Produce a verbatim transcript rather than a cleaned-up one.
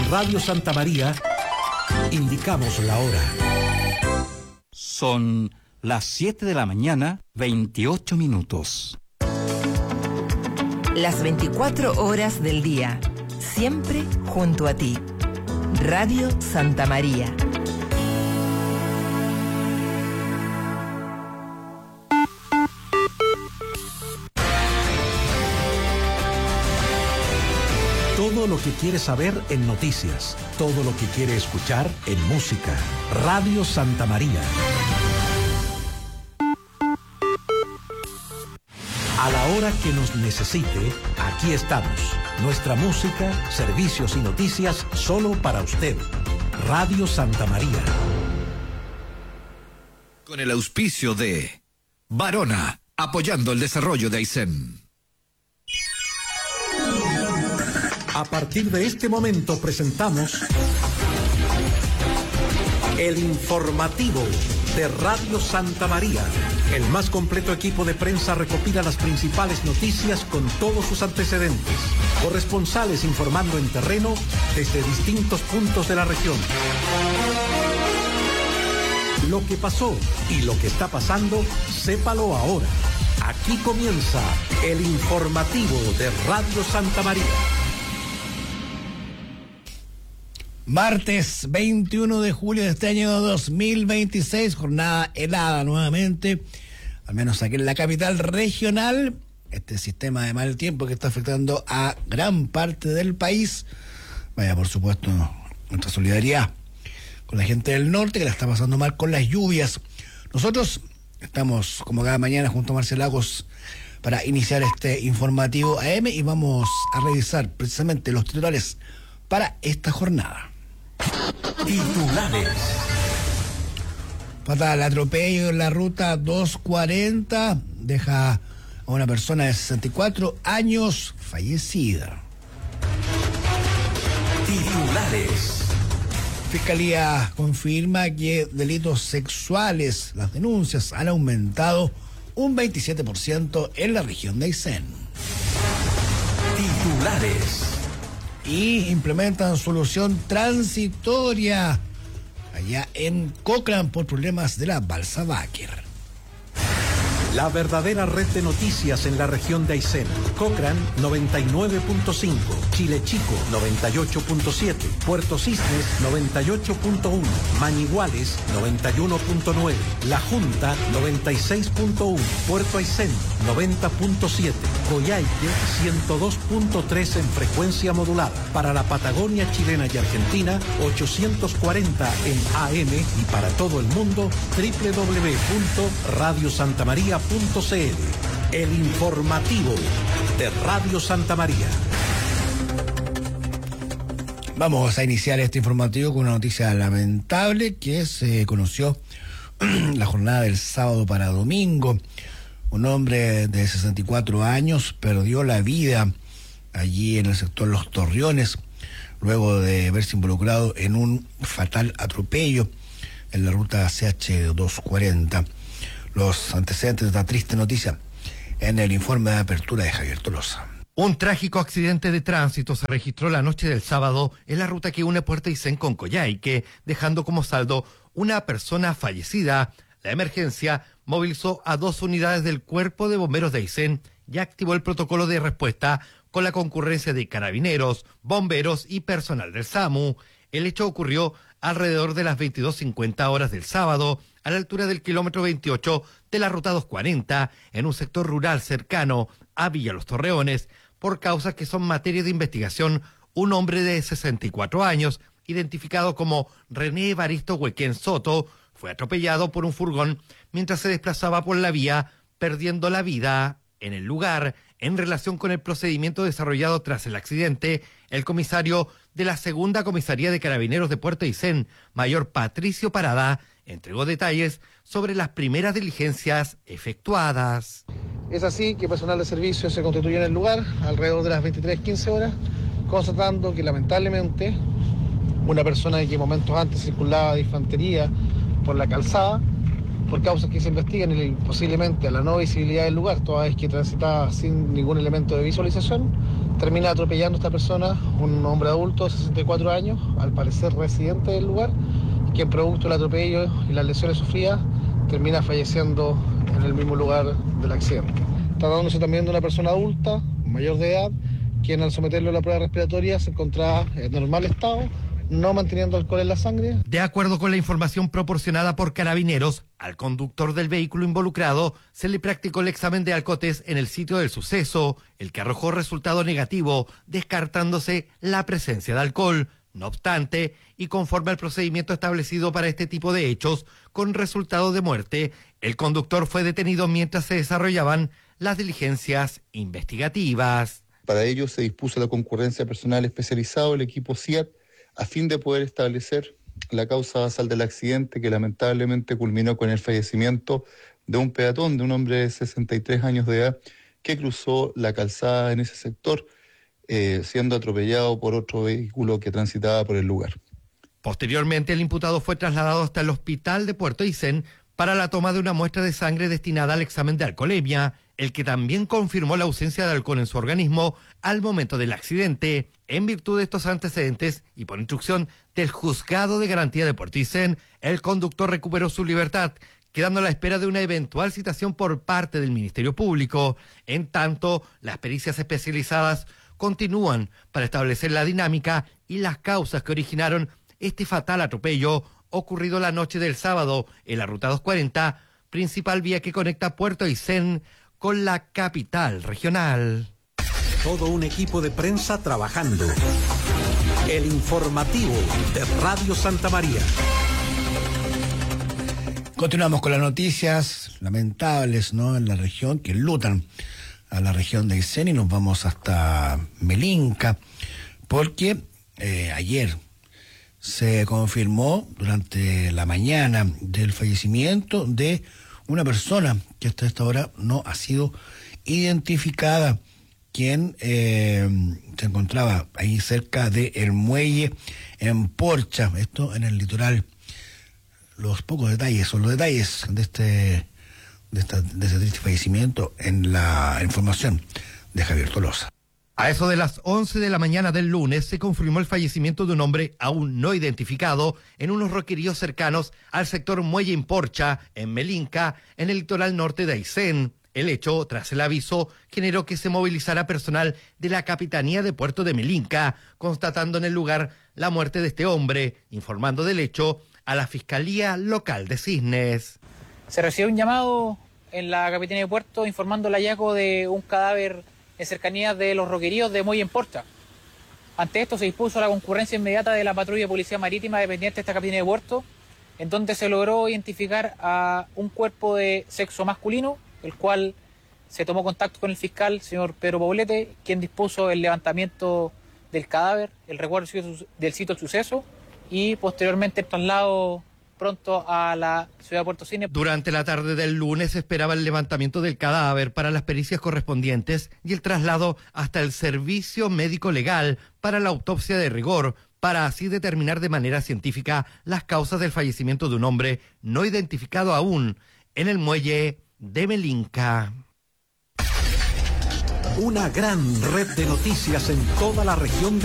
Radio Santa María, indicamos la hora. Son las siete de la mañana, veintiocho minutos. Las veinticuatro horas del día, siempre junto a ti. Radio Santa María. Todo lo que quiere saber en noticias, todo lo que quiere escuchar en música. Radio Santa María. A la hora que nos necesite, aquí estamos. Nuestra música, servicios y noticias solo para usted. Radio Santa María. Con el auspicio de Varona, apoyando el desarrollo de Aysén. A partir de este momento presentamos el informativo de Radio Santa María. El más completo equipo de prensa recopila las principales noticias con todos sus antecedentes. Corresponsales informando en terreno desde distintos puntos de la región. Lo que pasó y lo que está pasando, sépalo ahora. Aquí comienza el informativo de Radio Santa María. Martes veintiuno de julio de este año dos mil veintiséis, jornada helada nuevamente, al menos aquí en la capital regional. Este sistema de mal tiempo que está afectando a gran parte del país. Vaya, por supuesto, nuestra solidaridad con la gente del norte que la está pasando mal con las lluvias. Nosotros estamos como cada mañana junto a Marcel Lagos para iniciar este informativo A M y vamos a revisar precisamente los titulares para esta jornada. Titulares. Fatal atropello en la ruta doscientos cuarenta deja a una persona de sesenta y cuatro años fallecida. Titulares. Fiscalía confirma que delitos sexuales, las denuncias han aumentado un veintisiete por ciento en la región de Aysén. Titulares. Y implementan solución transitoria allá en Cochrane por problemas de la balsa Báquer. La verdadera red de noticias en la región de Aysén. Cochrane noventa y nueve punto cinco, Chile Chico noventa y ocho punto siete, Puerto Cisnes noventa y ocho punto uno, Mañiguales noventa y uno punto nueve, La Junta noventa y seis punto uno, Puerto Aysén noventa punto siete, Coyhaique ciento dos punto tres en frecuencia modulada. Para la Patagonia chilena y Argentina ochocientos cuarenta en A M y para todo el mundo doble u doble u doble u punto radio santa maría punto c l. El informativo de Radio Santa María. Vamos a iniciar este informativo con una noticia lamentable que se conoció la jornada del sábado para domingo. Un hombre de sesenta y cuatro años perdió la vida allí en el sector Los Torreones luego de verse involucrado en un fatal atropello en la ruta C H doscientos cuarenta. Los antecedentes de esta triste noticia en el informe de apertura de Javier Tolosa. Un trágico accidente de tránsito se registró la noche del sábado en la ruta que une Puerto Aysén con Coyhaique, dejando como saldo una persona fallecida. La emergencia movilizó a dos unidades del Cuerpo de Bomberos de Aysén y activó el protocolo de respuesta con la concurrencia de carabineros, bomberos y personal del SAMU. El hecho ocurrió alrededor de las veintidós cincuenta horas del sábado, a la altura del kilómetro veintiocho de la ruta doscientos cuarenta, en un sector rural cercano a Villa Los Torreones. Por causas que son materia de investigación, un hombre de sesenta y cuatro años, identificado como René Evaristo Huequén Soto, fue atropellado por un furgón mientras se desplazaba por la vía, perdiendo la vida en el lugar. En relación con el procedimiento desarrollado tras el accidente, el comisario de la Segunda Comisaría de Carabineros de Puerto Aysén, mayor Patricio Parada, entregó detalles sobre las primeras diligencias efectuadas. Es así que personal de servicio se constituyó en el lugar alrededor de las veintitrés quince horas, constatando que lamentablemente una persona que momentos antes circulaba de infantería por la calzada por causas que se investigan y posiblemente a la no visibilidad del lugar, toda vez que transitaba sin ningún elemento de visualización, termina atropellando a esta persona, un hombre adulto de sesenta y cuatro años, al parecer residente del lugar, que producto del atropello y las lesiones sufridas termina falleciendo en el mismo lugar del accidente. Tratándose también de una persona adulta, mayor de edad, quien al someterlo a la prueba respiratoria se encontraba en normal estado, no manteniendo alcohol en la sangre. De acuerdo con la información proporcionada por Carabineros, al conductor del vehículo involucrado se le practicó el examen de alcoholes en el sitio del suceso, el que arrojó resultado negativo, descartándose la presencia de alcohol. No obstante, y conforme al procedimiento establecido para este tipo de hechos, con resultado de muerte, el conductor fue detenido mientras se desarrollaban las diligencias investigativas. Para ello se dispuso la concurrencia de personal especializado, el equipo C I A T, a fin de poder establecer la causa basal del accidente que lamentablemente culminó con el fallecimiento de un peatón, de un hombre de sesenta y tres años de edad, que cruzó la calzada en ese sector, eh, siendo atropellado por otro vehículo que transitaba por el lugar. Posteriormente, el imputado fue trasladado hasta el hospital de Puerto Aysén para la toma de una muestra de sangre destinada al examen de alcoholemia, el que también confirmó la ausencia de alcohol en su organismo al momento del accidente. En virtud de estos antecedentes y por instrucción del Juzgado de Garantía de Puerto Aysén, el conductor recuperó su libertad, quedando a la espera de una eventual citación por parte del Ministerio Público. En tanto, las pericias especializadas continúan para establecer la dinámica y las causas que originaron este fatal atropello ocurrido la noche del sábado en la Ruta doscientos cuarenta, principal vía que conecta Puerto Aysén con la capital regional. Todo un equipo de prensa trabajando. El informativo de Radio Santa María. Continuamos con las noticias lamentables, ¿no?, en la región, que enlutan a la región de Aysén, y nos vamos hasta Melinca, porque eh, ayer se confirmó durante la mañana del fallecimiento de una persona que hasta esta hora no ha sido identificada, quien eh, se encontraba ahí cerca del muelle en Porcha, esto en el litoral. Los pocos detalles, son los detalles de este de, esta, de este triste fallecimiento en la información de Javier Tolosa. A eso de las once de la mañana del lunes se confirmó el fallecimiento de un hombre aún no identificado en unos roqueríos cercanos al sector Muelle en Porcha, en Melinca, en el litoral norte de Aysén. El hecho, tras el aviso, generó que se movilizara personal de la Capitanía de Puerto de Melinca, constatando en el lugar la muerte de este hombre, informando del hecho a la Fiscalía Local de Cisnes. Se recibió un llamado en la Capitanía de Puerto informando el hallazgo de un cadáver en cercanías de los roqueríos de Muelle en Porcha. Ante esto se dispuso la concurrencia inmediata de la patrulla de Policía Marítima dependiente de esta Capitanía de Puerto, en donde se logró identificar a un cuerpo de sexo masculino, el cual se tomó contacto con el fiscal, señor Pedro Poblete, quien dispuso el levantamiento del cadáver, el resguardo del sitio del suceso y posteriormente el traslado pronto a la ciudad de Puerto Cisnes. Durante la tarde del lunes se esperaba el levantamiento del cadáver para las pericias correspondientes y el traslado hasta el servicio médico legal para la autopsia de rigor, para así determinar de manera científica las causas del fallecimiento de un hombre no identificado aún en el muelle de Melinca. Una gran red de noticias en toda la región de